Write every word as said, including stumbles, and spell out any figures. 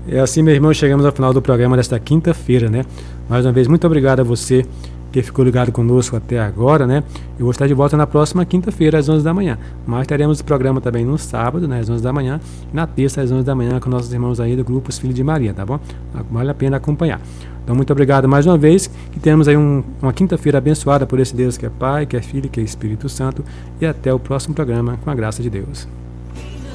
É assim, meu irmão, chegamos ao final do programa desta quinta-feira, né? Mais uma vez, muito obrigado a você que ficou ligado conosco até agora, né? Eu vou estar de volta na próxima quinta-feira, às onze da manhã. Mas teremos o programa também no sábado, né, às onze da manhã, e na terça, às onze da manhã, com nossos irmãos aí do grupo Os Filhos de Maria, tá bom? Vale a pena acompanhar. Então, muito obrigado mais uma vez, que tenhamos aí um, uma quinta-feira abençoada por esse Deus que é Pai, que é Filho, que é Espírito Santo, e até o próximo programa, com a graça de Deus.